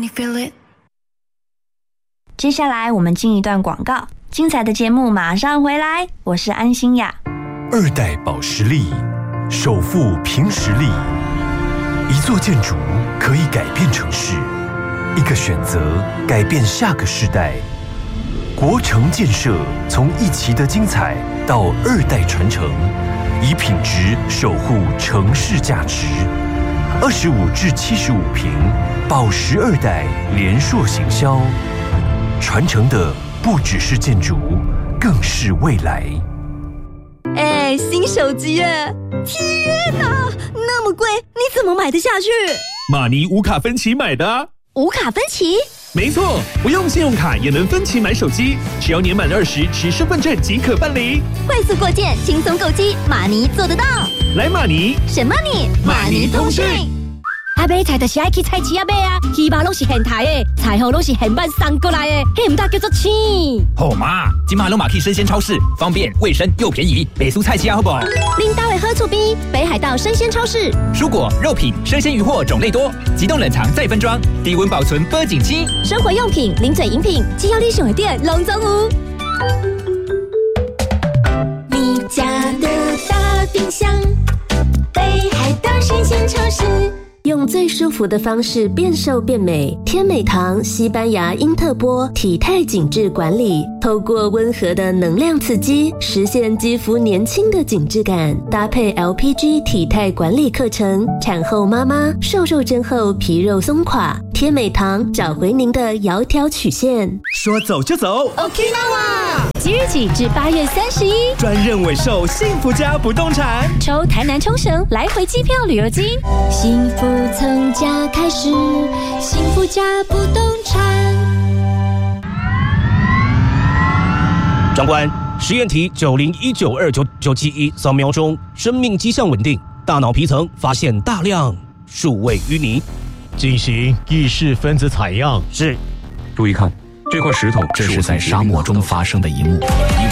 you feel it? 接下来我们进一段广告，精彩的节目马上回来，我是安心雅。 二代保实力，首富凭实力。一座建筑可以改变城市，一个选择改变下个世代。国城建设从一期的精彩到二代传承，以品质守护城市价值。25至75坪，保实二代联硕行销，传承的不只是建筑，更是未来。 新手机耶！天哪，那么贵，你怎么买得下去？ 马尼无卡分期买的啊。 无卡分期？ 没错，不用信用卡也能分期买手机，只要年满20持身份证即可办理。 快速过件，轻松购机，马尼做得到。 来马尼， 什么你？马尼通讯。啊，买菜就是爱去菜市仔买啊，鱼肉拢是现台的，菜货拢是现办送过来的，迄唔大叫做青。 好嘛，今嘛拢嘛去生鲜超市，方便、卫生又便宜，北苏菜市仔好不好？ 恁家的好厝边，北海道生鲜超市， 蔬果、肉品、生鲜鱼货种类多，急冻冷藏再分装，低温保存保景期。 生活用品、零嘴饮品，只要你想的店，拢总有。你家的大冰箱，北海道生鲜超市。用最舒服的方式变瘦变美，天美堂西班牙因特波体态紧致管理，透过温和的能量刺激，实现肌肤年轻的紧致感。搭配 LPG 体态管理课程，产后妈妈瘦肉针后皮肉松垮，天美堂找回您的窈窕曲线。 说走就走 ，Okinawa！即日起至8月31， 专任委售幸福家不动产， 抽台南冲绳来回机票旅游金，幸福从家开始，幸福家不动产。 长官，实验题90192991扫描中，生命迹象稳定，大脑皮层发现大量数位淤泥， 进行意识分子采样。 是。 注意看，这块石头，这是在沙漠中发生的一幕。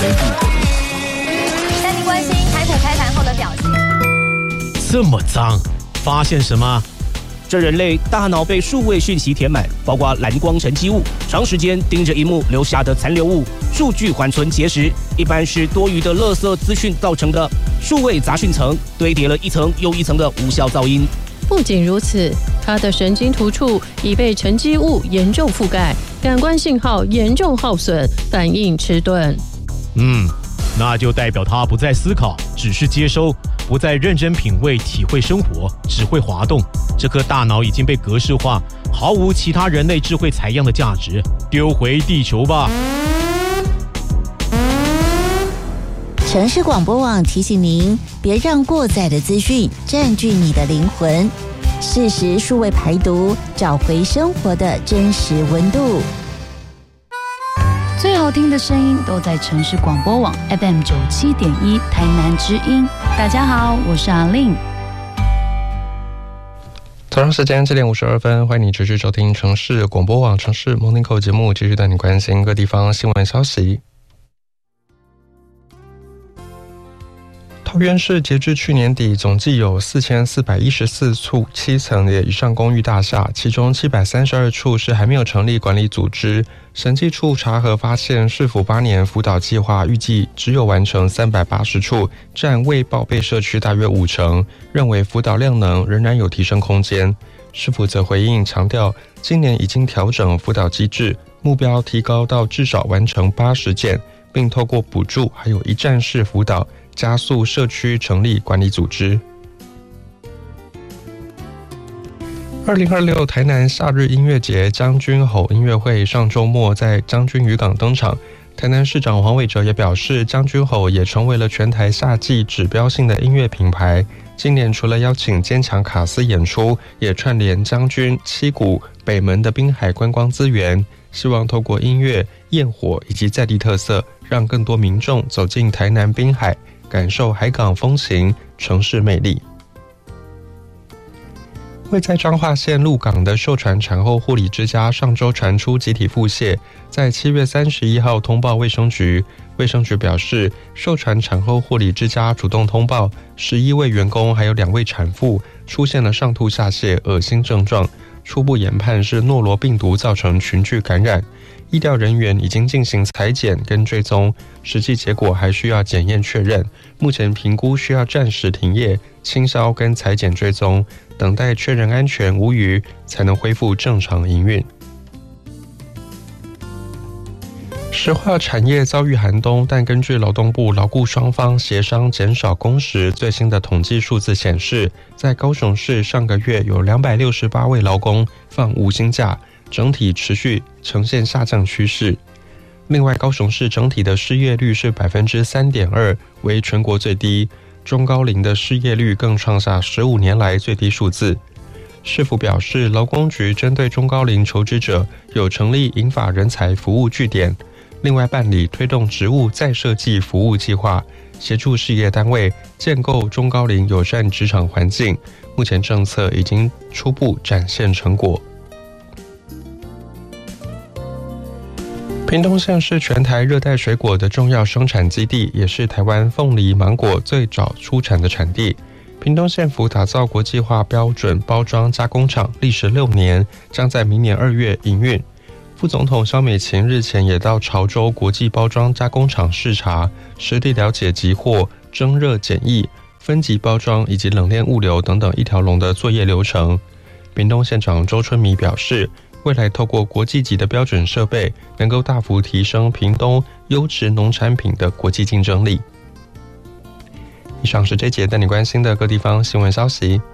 带您关心台股开盘后的表现。 这么脏，发现什么？ 这人类大脑被数位讯息填满，包括蓝光沉积物，长时间盯着萤幕留下的残留物，数据缓存结实，一般是多余的垃圾资讯造成的。数位杂讯层堆叠了一层又一层的无效噪音。 不仅如此，它的神经突触已被沉积物严重覆盖，感官信号严重耗损，反应迟钝。 那就代表他不再思考，只是接收，不再认真品味、体会生活，只会滑动。这颗大脑已经被格式化，毫无其他人类智慧采样的价值，丢回地球吧。 城市广播网提醒您，别让过载的资讯占据你的灵魂，适时数位排毒，找回生活的真实温度。 最好听的声音都在城市广播网 FM97.1台南之音。大家好，我是阿令。 早上时间7点52分，欢迎你持续收听城市广播网城市 Morning Call 节目，继续带你关心各地方新闻消息。桃园市截至去年底，总计有4414处7层以上公寓大厦，其中732处是还没有成立管理组织。审计处查核发现，市府8年辅导计划预计只有完成380处，占未报备社区大约50%，认为辅导量能仍然有提升空间。市府则回应强调，今年已经调整辅导机制，目标提高到至少完成80件，并透过补助还有一站式辅导，加速社区成立管理组织。2026台南夏日音乐节将军吼音乐会上周末在将军渔港登场。台南市长黄伟哲也表示，将军吼也成为了全台夏季指标性的音乐品牌。今年除了邀请坚强卡司演出，也串联将军、七股、北门的滨海观光资源，希望透过音乐、焰火以及在地特色，让更多民众走进台南滨海，感受海港风情、城市魅力。位在彰化县鹿港的秀传产后护理之家上周传出集体腹泻，在7月31号通报卫生局。卫生局表示，秀传产后护理之家主动通报11位员工还有2位产妇出现了上吐下泻、恶心症状， 初步研判是诺罗病毒造成群聚感染。医疗人员已经进行采检跟追踪，实际结果还需要检验确认。目前评估需要暂时停业、清消跟采检追踪，等待确认安全无虞，才能恢复正常营运。石化产业遭遇寒冬，但根据劳动部劳雇双方协商减少工时，最新的统计数字显示，在高雄市上个月有268位劳工放无薪假，整体持续呈现下降趋势。另外，高雄市整体的失业率是 3.2%， 为全国最低，中高龄的失业率更创下15年来最低数字。市府表示，劳工局针对中高龄求职者有成立银发人才服务据点，另外办理推动职务再设计服务计划，协助事业单位建构中高龄友善职场环境。目前政策已经初步展现成果。屏东县是全台热带水果的重要生产基地，也是台湾凤梨、芒果最早出产的产地。屏东县府打造国际化标准包装加工厂，历时6年，将在明年2月营运。副总统萧美琴日前也到潮州国际包装加工厂视察，实地了解集货、蒸热检疫、分级包装以及冷链物流等等一条龙的作业流程。屏东县长周春米表示，未来透过国际级的标准设备，能够大幅提升屏东优质农产品的国际竞争力。以上是这节带你关心的各地方新闻消息。